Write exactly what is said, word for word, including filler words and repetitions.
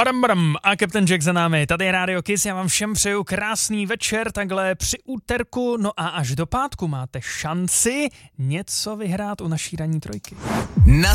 Badam, badam. A Captain Jack za námi. Tady je Radio Kiss, já vám všem přeju krásný večer, takhle při úterku, no a až do pátku máte šanci něco vyhrát u naší ranní trojky. Na